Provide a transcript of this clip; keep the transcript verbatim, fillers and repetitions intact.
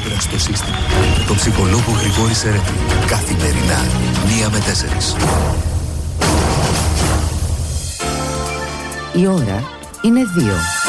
Έμπραστο σύστημα. Με τον ψυχολόγο Γρηγόρη Σερέτη. Καθημερινά, μία με τέσσερις. Η ώρα είναι δύο.